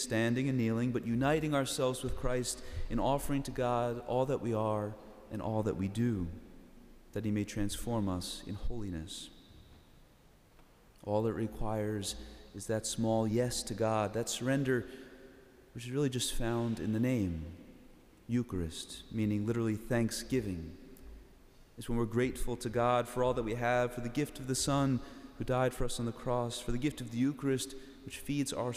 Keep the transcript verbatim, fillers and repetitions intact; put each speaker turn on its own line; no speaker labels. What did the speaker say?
standing and kneeling, but uniting ourselves with Christ in offering to God all that we are and all that we do, that he may transform us in holiness. All it requires is that small yes to God, that surrender which is really just found in the name, Eucharist, meaning literally thanksgiving. It's when we're grateful to God for all that we have, for the gift of the Son who died for us on the cross, for the gift of the Eucharist which feeds our